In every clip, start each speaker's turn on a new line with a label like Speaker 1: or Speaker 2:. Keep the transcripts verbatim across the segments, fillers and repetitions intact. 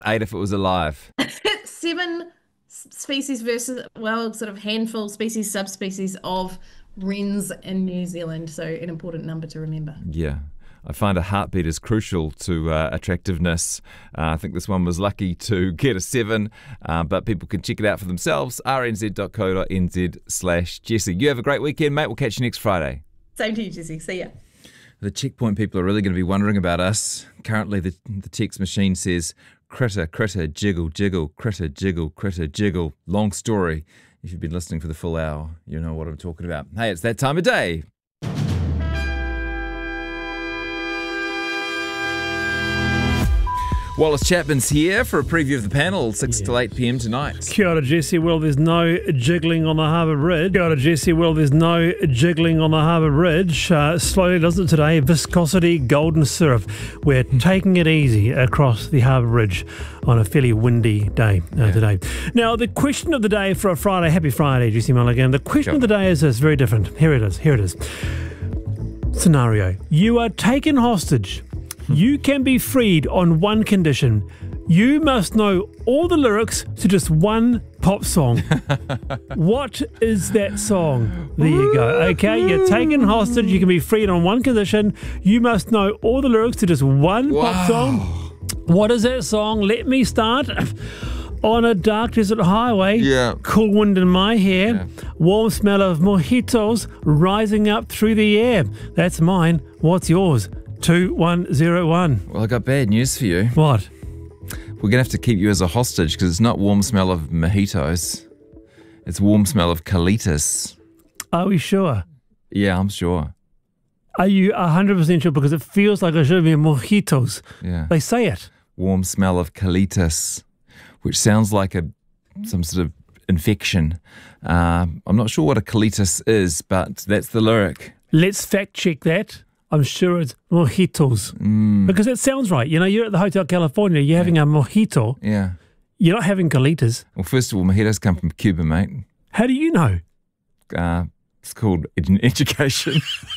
Speaker 1: Eight if it was alive.
Speaker 2: Seven species versus, well, sort of handful, species, subspecies of wrens in New Zealand. So an important number to remember.
Speaker 1: Yeah. I find a heartbeat is crucial to uh, attractiveness. Uh, I think this one was lucky to get a seven, uh, but people can check it out for themselves. r n z dot co dot n z slash Jesse. You have a great weekend, mate. We'll catch you next Friday.
Speaker 2: Same to you, Jesse. See ya.
Speaker 1: The checkpoint people are really going to be wondering about us. Currently, the, the text machine says, critter, critter, jiggle, jiggle, critter, jiggle, critter, jiggle. Long story. If you've been listening for the full hour, you know what I'm talking about. Hey, it's that time of day. Wallace Chapman's here for a preview of the panel, six
Speaker 3: Yeah.
Speaker 1: till eight p.m. tonight.
Speaker 3: Kia ora, Jesse. Well, there's no jiggling on the Harbour Bridge. Kia ora, Jesse. Well, there's no jiggling on the Harbour Bridge. Uh, slowly does it today. Viscosity, golden syrup. We're taking it easy across the Harbour Bridge on a fairly windy day uh,
Speaker 1: Yeah.
Speaker 3: today. Now, the question of the day for a Friday, happy Friday, Jesse Mulligan. The question
Speaker 1: Sure.
Speaker 3: of the day is, is very different. Here it is. Here it is. Scenario. You are taken hostage. You can be freed on one condition. You must know all the lyrics to just one pop song. What is that song? There you go. Okay, you're taken hostage. You can be freed on one condition. You must know all the lyrics to just one
Speaker 1: Wow.
Speaker 3: pop song. What is that song? Let me start. On a dark desert highway,
Speaker 1: Yeah.
Speaker 3: cool wind in my hair,
Speaker 1: Yeah.
Speaker 3: warm smell of mojitos rising up through the air. That's mine. What's yours? two one zero one.
Speaker 1: Well, I got bad news for you.
Speaker 3: What?
Speaker 1: We're going to have to keep you as a hostage because it's not warm smell of mojitos. It's warm smell of colitas.
Speaker 3: Are we sure?
Speaker 1: Yeah, I'm sure.
Speaker 3: Are you one hundred percent sure? Because it feels like it should be mojitos.
Speaker 1: Yeah.
Speaker 3: They say it.
Speaker 1: Warm smell of colitas, which sounds like a some sort of infection. Uh, I'm not sure what a colitas is, but that's the lyric.
Speaker 3: Let's fact check that. I'm sure it's mojitos.
Speaker 1: Mm,
Speaker 3: Because it sounds right. You know, you're at the Hotel California, you're having a mojito.
Speaker 1: yeah.
Speaker 3: You're not having colitas.
Speaker 1: Well, first of all, mojitos come from Cuba, mate.
Speaker 3: How do you know?
Speaker 1: Uh, it's called ed- education.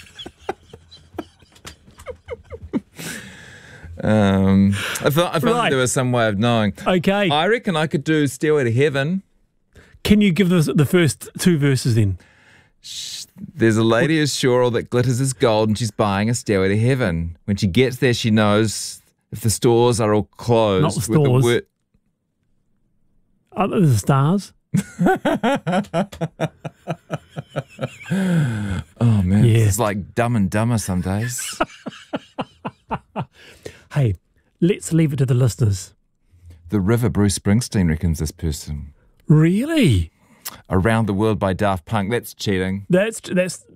Speaker 1: um, I thought, I thought
Speaker 3: Right.
Speaker 1: there was some way of knowing.
Speaker 3: Okay.
Speaker 1: I reckon I could do Stairway to Heaven.
Speaker 3: Can you give us the first two verses then?
Speaker 1: There's a lady who's sure all that glitters is gold and she's buying a stairway to heaven. When she gets there, she knows if the stores are all closed.
Speaker 3: Not the
Speaker 1: with
Speaker 3: stores.
Speaker 1: word-
Speaker 3: Other the stars?
Speaker 1: oh, man.
Speaker 3: Yeah.
Speaker 1: It's like Dumb and Dumber some days.
Speaker 3: Hey, let's leave it to the listeners.
Speaker 1: The River, Bruce Springsteen reckons this person.
Speaker 3: Really?
Speaker 1: Around the World by Daft Punk. That's cheating.
Speaker 3: That's that's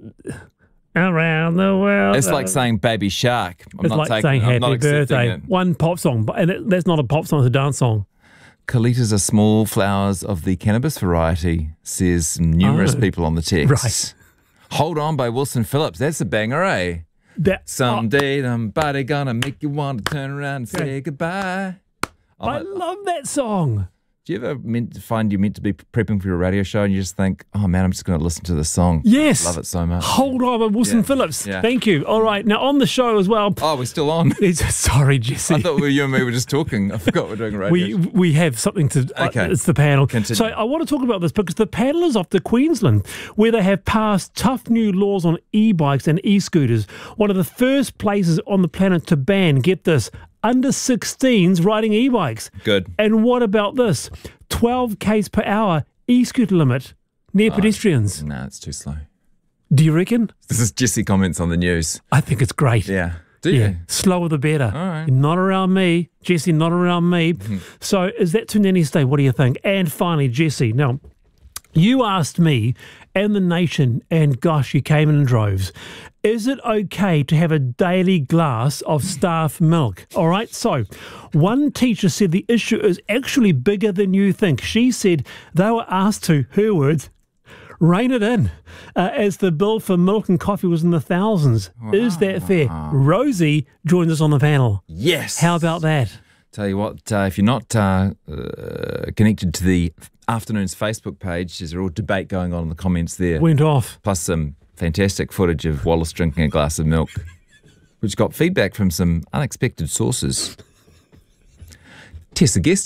Speaker 3: around the world.
Speaker 1: It's like saying Baby Shark. I'm
Speaker 3: It's
Speaker 1: not
Speaker 3: like
Speaker 1: taking,
Speaker 3: saying
Speaker 1: I'm not
Speaker 3: happy
Speaker 1: accepting
Speaker 3: birthday.
Speaker 1: it.
Speaker 3: One pop song, but and it, that's not a pop song; it's a dance song.
Speaker 1: Colitas are small flowers of the cannabis variety, says numerous
Speaker 3: Oh,
Speaker 1: people on the text.
Speaker 3: right.
Speaker 1: Hold On by Wilson Phillips. That's a banger, eh?
Speaker 3: That
Speaker 1: Someday somebody gonna make you want to turn around and say
Speaker 3: Okay.
Speaker 1: goodbye.
Speaker 3: oh, I love that song.
Speaker 1: Do you ever meant to find you meant to be prepping for your radio show and you just think, oh man, I'm just going to listen to this song?
Speaker 3: Yes,
Speaker 1: Love it so much.
Speaker 3: Hold On by Wilson
Speaker 1: Yeah.
Speaker 3: Phillips.
Speaker 1: Yeah.
Speaker 3: Thank you. All right, now on the show as well.
Speaker 1: Oh, we're still on.
Speaker 3: It's, sorry, Jesse.
Speaker 1: I thought we, you and me were just talking. I forgot we're doing a radio
Speaker 3: We
Speaker 1: show.
Speaker 3: we have something to. Uh,
Speaker 1: Okay.
Speaker 3: it's the panel.
Speaker 1: Continue.
Speaker 3: So I want to talk about this because the panel is off to Queensland, where they have passed tough new laws on e-bikes and e-scooters. One of the first places on the planet to ban, get this, under sixteens riding e-bikes.
Speaker 1: Good.
Speaker 3: And what about this? twelve k's per hour e-scooter limit near pedestrians.
Speaker 1: No, it's too slow.
Speaker 3: Do you reckon?
Speaker 1: This is Jesse comments on the news.
Speaker 3: I think it's great.
Speaker 1: Yeah. Do
Speaker 3: Yeah,
Speaker 1: you?
Speaker 3: slower the better.
Speaker 1: All right.
Speaker 3: Not around me, Jesse, not around me. So is that too nanny state? What do you think? And finally, Jesse, now, you asked me and the nation, and gosh, you came in droves. Is it okay to have a daily glass of staff milk? All right, so one teacher said the issue is actually bigger than you think. She said they were asked to, her words, rein it in, uh, as the bill for milk and coffee was in the thousands. Is that fair? Rosie joins us on the panel.
Speaker 1: Yes.
Speaker 3: How about that?
Speaker 1: Tell you what, uh, if you're not uh, uh, connected to the Afternoons Facebook page, there's a real debate going on in the comments there.
Speaker 3: Went off.
Speaker 1: Plus some fantastic footage of Wallace drinking a glass of milk, which got feedback from some unexpected sources. Tessa Guest